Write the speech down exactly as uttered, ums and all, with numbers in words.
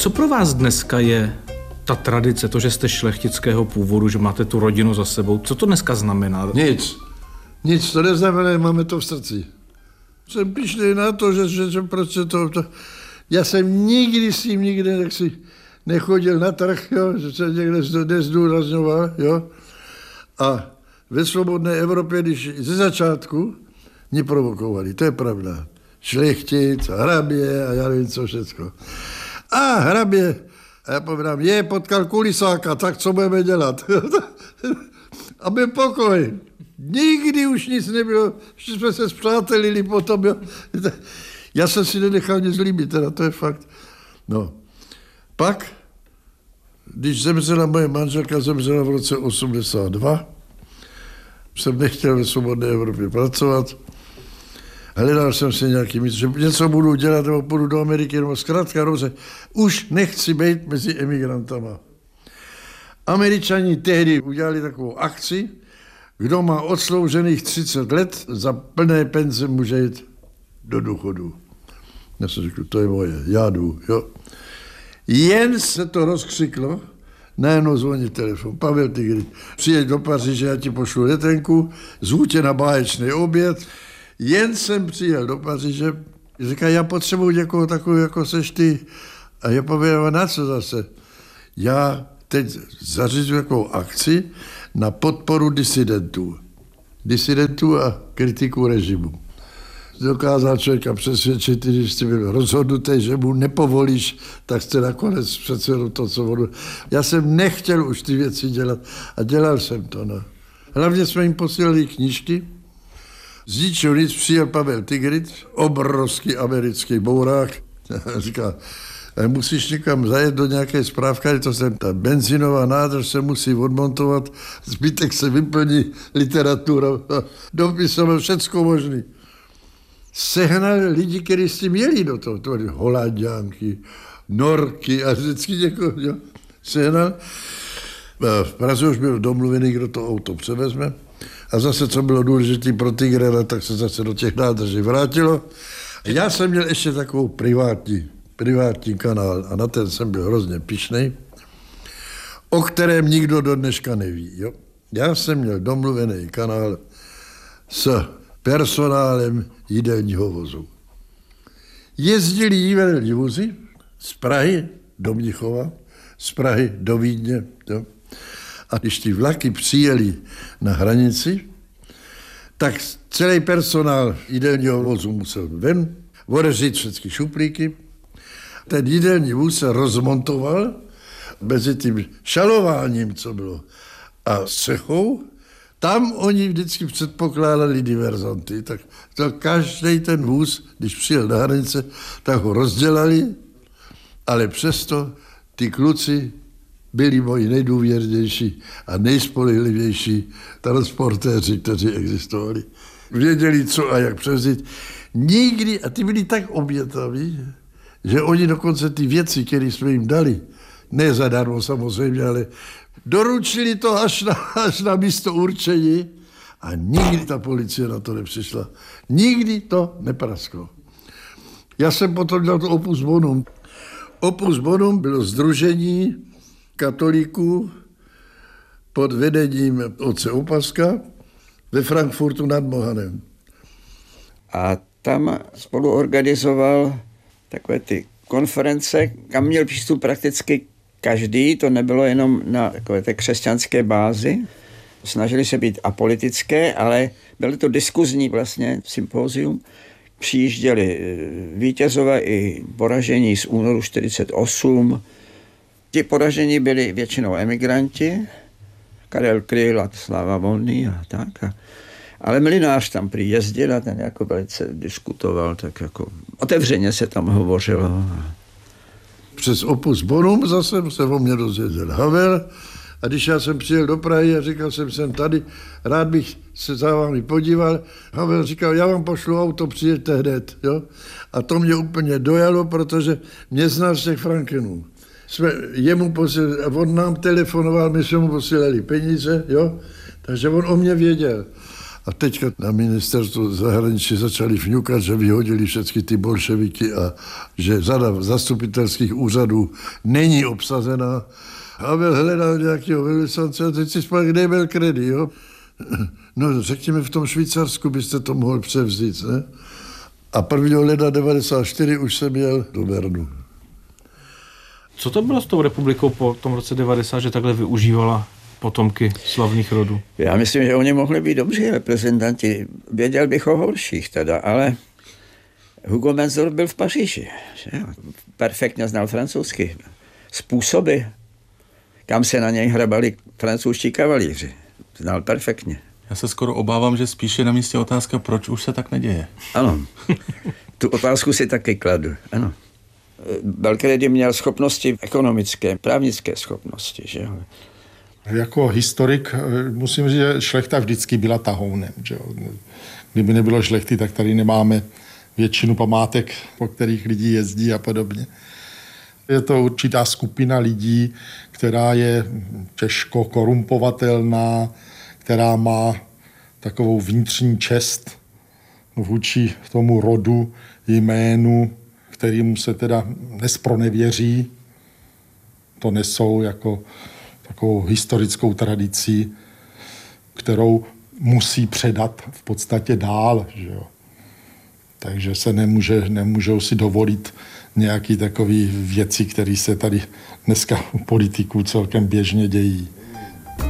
Co pro vás dneska je ta tradice, to, že jste šlechtického původu, že máte tu rodinu za sebou, co to dneska znamená? Nic. Nic to neznamená, máme to v srdci. Jsem pyšný na to, že, že, že prostě to, to... Já jsem nikdy s tím nikdy nechci, nechodil na trh, jo, že se někde nezdůrazňoval, jo. A ve svobodné Evropě, když ze začátku mě provokovali, to je pravda. Šlechtic, hrabě a já nevím co všecko. A hrabě, a já povídám, je, potkal kulisáka, tak co budeme dělat? A byl pokoj. Nikdy už nic nebylo, že jsme se spřátelili potom. Jo. Já jsem si nenechal nic líbit, teda to je fakt. No. Pak, když zemřela moje manželka, zemřela v roce osmdesát dva, jsem nechtěl ve svobodné Evropě pracovat. Hledal jsem si nějaký místo, že něco budu dělat, nebo půjdu do Ameriky, nebo zkrátka dobře. Už nechci být mezi emigrantama. Američani tehdy udělali takovou akci, kdo má odsloužených třicet let, za plné penze může jít do důchodu. Já jsem řekl, to je moje, já jdu, jo. Jen se to rozkřiklo, najednou zvoní telefon. Pavel Tigrit, přijeď do Paříže, já ti pošlu letenku, zvu tě na báječný oběd. Jen jsem přijel do Paříže, říká, já potřebuji někoho takového, jako seš ty. A já pověděl, na co zase? Já teď zařizuji takovou akci na podporu disidentů. Disidentů a kritiků režimu. Dokázal člověka přesvědčit, když jsi byl rozhodnutý, že mu nepovolíš, tak jste nakonec přece to, co on... Já jsem nechtěl už ty věci dělat a dělal jsem to. No. Hlavně jsme jim posílali knížky. Z ničeho nic přijel Pavel Tigrit, obrovský americký bourák. Říká, musíš někam zajet do nějaké správky, to se ta benzínová nádrž se musí odmontovat, zbytek se vyplní literatura, dopisem, všecko možný. Sehnal lidi, kteří s tím jeli do toho, to byly Holanďánky, Norky a vždycky někoho, jo, sehnal. V Praze už byl domluvený, kdo to auto převezme. A zase, co bylo důležité pro Tigrera, tak se zase do těch nádrží vrátilo. Já jsem měl ještě takovou privátní, privátní kanál a na ten jsem byl hrozně pyšnej, o kterém nikdo do dneška neví. Jo? Já jsem měl domluvený kanál s personálem jídelního vozu. Jezdili jídelní vozy z Prahy do Mnichova, z Prahy do Vídně. Jo? A když ty vlaky přijeli na hranici, tak celý personál jídelního vozu musel ven, odevřít všechny šuplíky. Ten jídelní vůz se rozmontoval mezi tím šalováním, co bylo, a střechou. Tam oni vždycky předpokládali diverzanty, tak to každý ten vůz, když přijel na hranice, tak ho rozdělali, ale přesto ty kluci byli moji nejdůvěrnější a nejspolehlivější transportéři, kteří existovali. Věděli, co a jak převzít. Nikdy, a ty byli tak obětaví, že oni dokonce ty věci, které jsme jim dali, ne zadarmo samozřejmě, ale doručili to až na, až na místo určení a nikdy ta policie na to nepřišla. Nikdy to neprasklo. Já jsem potom dělal to Opus Bonum. Opus Bonum bylo sdružení katolíků pod vedením otce Opaska ve Frankfurtu nad Mohanem. A tam spolu organizoval takové ty konference, kam měl přístup prakticky každý, to nebylo jenom na takové té křesťanské bázi. Snažili se být apolitické, ale byly to diskuzní vlastně sympózium. Přijížděli vítězové i poražení z únoru čtyřicet osm. Ti poražení byli většinou emigranti, Karel Kryl a Sláva Volný a tak. A, ale Mlynář tam prý jezdil a ten jako velice diskutoval, tak jako otevřeně se tam hovořilo. Přes Opus Bonum zase se o mě dozvěděl Havel a když já jsem přijel do Prahy a říkal jsem, jsem tady, rád bych se za vámi podíval, Havel říkal, já vám pošlu auto, přijeďte hned. Jo? A to mě úplně dojalo, protože mě znal z těch Frankenů. Jsme jemu posílali, on nám telefonoval, my jsme mu posílali peníze, jo? Takže on o mě věděl. A teďka na ministerstvu zahraničí začali vňukat, že vyhodili všechny ty bolševiky a že řada zastupitelských úřadů není obsazená. Havel hledal nějakého velvyslance a teď si spal, kde byl kredit, jo? No řekněme, v tom Švýcarsku byste to mohl převzít, ne? A prvního ledna devadesát čtyři už jsem jel do Bernu. Co to bylo s tou republikou po tom roce devadesát, že takhle využívala potomky slavných rodů? Já myslím, že oni mohli být dobří reprezentanti. Věděl bych o horších teda, ale Hugo Menzor byl v Paříži. Že? Perfektně znal francouzsky. Způsoby, kam se na něj hrabali francouzští kavalíři. Znal perfektně. Já se skoro obávám, že spíš je na místě otázka, proč už se tak neděje. Ano, tu otázku si taky kladu, ano. Belcredi měl schopnosti ekonomické, právnické schopnosti, že jo. Jako historik musím říct, že šlechta vždycky byla tahounem, že jo. Kdyby nebylo šlechty, tak tady nemáme většinu památek, po kterých lidi jezdí a podobně. Je to určitá skupina lidí, která je těžko korumpovatelná, která má takovou vnitřní čest vůči tomu rodu, jménu, kterému se teda nespronevěří. To nesou jako takovou historickou tradici, kterou musí předat v podstatě dál. Že jo. Takže se nemůže, nemůžou si dovolit nějaké takové věci, které se tady dneska u politiků celkem běžně dějí.